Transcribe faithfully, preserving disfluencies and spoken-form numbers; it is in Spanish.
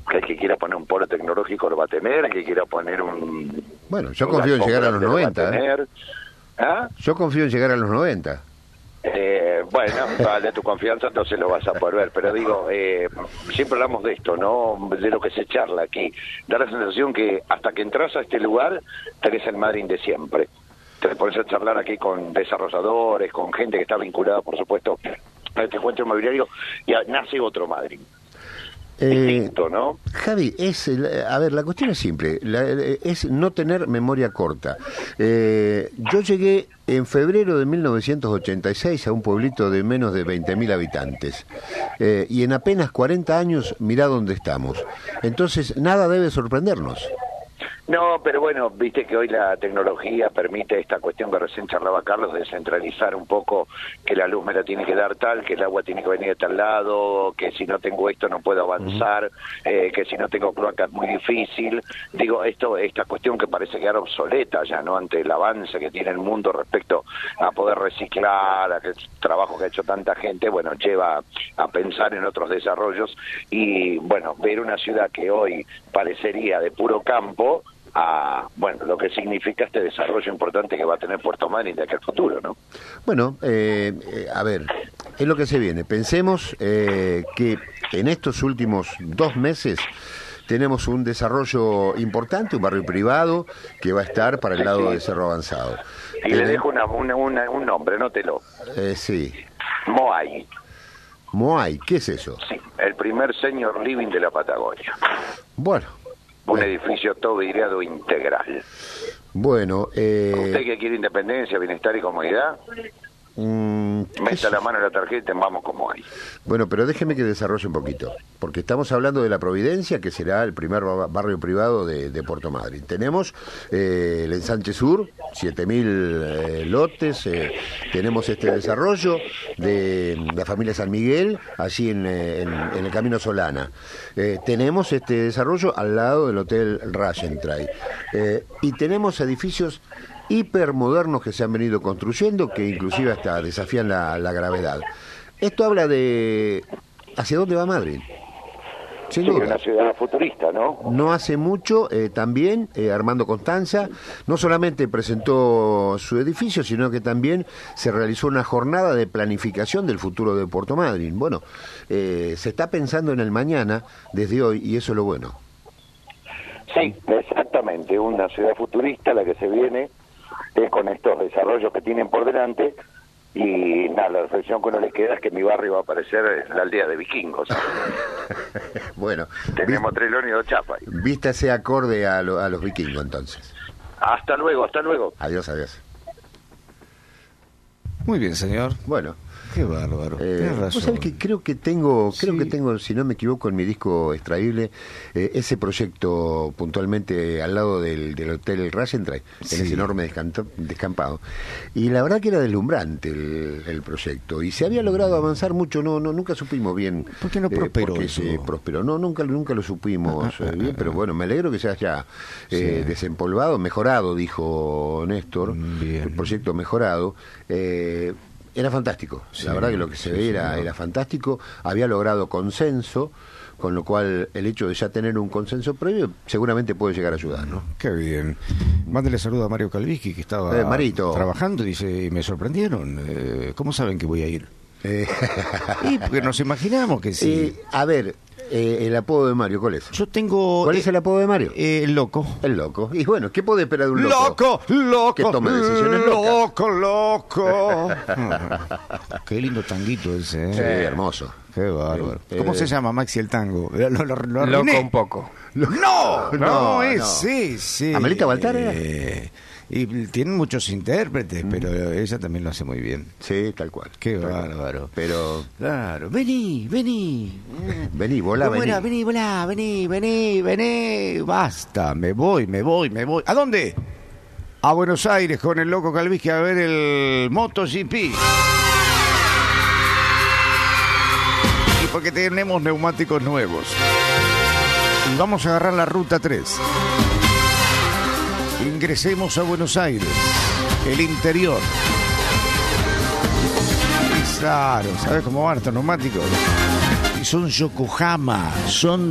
El que quiera poner un polo tecnológico lo va a tener, el que quiera poner un... Bueno, yo confío en llegar a los noventa. ¿eh? ¿Ah? Yo confío en llegar a los noventa. Eh, bueno, de tu confianza entonces lo vas a poder ver, pero digo, eh, siempre hablamos de esto, ¿no? De lo que se charla aquí. Da la sensación que hasta que entras a este lugar tenés el Madrid de siempre. Te pones a charlar aquí con desarrolladores, con gente que está vinculada, por supuesto, a este encuentro inmobiliario, y nace otro Madrid. Eh, Distinto, ¿no? Javi, es, a ver, la cuestión es simple, la, es no tener memoria corta. Eh, yo llegué en febrero de mil novecientos ochenta y seis a un pueblito de menos de veinte mil habitantes, eh, y en apenas cuarenta años, mirá dónde estamos. Entonces, nada debe sorprendernos. No, pero bueno, viste que hoy la tecnología permite esta cuestión que recién charlaba Carlos, de centralizar un poco, que la luz me la tiene que dar tal, que el agua tiene que venir de tal lado, que si no tengo esto no puedo avanzar, uh-huh. eh, que si no tengo cloaca es muy difícil. Digo, esto, esta cuestión que parece quedar obsoleta ya, ¿no? Ante el avance que tiene el mundo respecto a poder reciclar, a que el trabajo que ha hecho tanta gente, bueno, lleva a pensar en otros desarrollos y, bueno, ver una ciudad que hoy parecería de puro campo, a, bueno, lo que significa este desarrollo importante que va a tener Puerto Madryn de aquí al futuro, ¿no? Bueno, eh, eh, a ver, es lo que se viene. Pensemos eh, que en estos últimos dos meses tenemos un desarrollo importante, un barrio privado que va a estar para el lado de Cerro Avanzado. Y Ten... le dejo una, una, una, un nombre, nótelo. Eh, sí. Moai. Moai, ¿qué es eso? Sí, el primer senior living de la Patagonia. Bueno. Un Bueno. edificio todo vidriado integral. Bueno, eh... ¿Usted que quiere independencia, bienestar y comodidad? Mm, Meta la mano en la tarjeta y vamos como hay. Bueno, pero déjeme que desarrolle un poquito, porque estamos hablando de La Providencia, que será el primer barrio privado de, de Puerto Madryn. Tenemos eh, el Ensanche Sur, siete mil eh, lotes, eh, tenemos este desarrollo de la familia San Miguel, allí en, en, en el Camino Solana. Eh, tenemos este desarrollo al lado del Hotel Rajentray. Eh, y tenemos edificios hipermodernos que se han venido construyendo, que inclusive hasta desafían la, la gravedad. Esto habla de hacia dónde va Madryn. Sin sí, duda. Una ciudad futurista, ¿no? No hace mucho, eh, también, eh, Armando Constanza, no solamente presentó su edificio, sino que también se realizó una jornada de planificación del futuro de Puerto Madryn. Bueno, eh, se está pensando en el mañana desde hoy, y eso es lo bueno. Sí, exactamente, una ciudad futurista la que se viene, es con estos desarrollos que tienen por delante, y nada, la reflexión que uno le queda es que mi barrio va a parecer la aldea de vikingos. Bueno, tenemos tres lones y dos chapas. Vístase acorde a, lo, a los vikingos entonces. Hasta luego, hasta luego. Adiós, adiós. Muy bien, señor. Bueno. Qué bárbaro. Eh, Tienes razón. Vos sabés que creo que tengo, creo Sí. que tengo, si no me equivoco, en mi disco extraíble, eh, ese proyecto puntualmente al lado del, del Hotel Rajentray, Sí. en ese enorme descanto, descampado. Y la verdad que era deslumbrante el, el proyecto. Y se había logrado avanzar mucho, no, no nunca supimos bien. ¿Por qué no prosperó por qué eso? se prosperó. No, nunca, nunca lo supimos eh, bien, pero bueno, me alegro que se haya eh, Sí. desempolvado, mejorado, dijo Néstor, Bien. el proyecto mejorado. Eh, Era fantástico, Sí, la verdad que lo que se sí, veía era, señor. era fantástico, había logrado consenso, con lo cual el hecho de ya tener un consenso previo seguramente puede llegar a ayudar, ¿no? Qué bien. Mándele saludo a Mario Calvischi, que estaba Eh, Marito. trabajando, dice, y me sorprendieron. Eh, ¿Cómo saben que voy a ir? Eh, Y porque nos imaginamos que sí. eh, a ver, eh, el apodo de Mario, ¿cuál es? Yo tengo... ¿Cuál eh, es el apodo de Mario? eh, el loco. El loco. Y bueno, ¿qué puede esperar de un loco? Loco, loco, que toma decisiones locas. loco, loco. Qué lindo tanguito ese, ¿eh? Sí, hermoso. Qué bárbaro. Eh, ¿Cómo eh, se llama, Maxi, el tango? Lo, lo, lo Loco arruiné. un poco. No, no, No, es, no. sí, sí. ¿Amelita Baltar era? Eh, y tienen muchos intérpretes, pero ella también lo hace muy bien. Sí, tal cual. Qué Tal cual. bárbaro. Pero, Claro, vení, vení. vení, volá, ¿Cómo vení. era? Vení, volá, vení, vení, vení. Basta, me voy, me voy, me voy. ¿A dónde? A Buenos Aires con el loco Calvischi a ver el MotoGP. Y porque tenemos neumáticos nuevos. Y vamos a agarrar la ruta tres. Ingresemos a Buenos Aires, el interior. Y claro, ¿sabes cómo van estos neumáticos? Y son Yokohama, son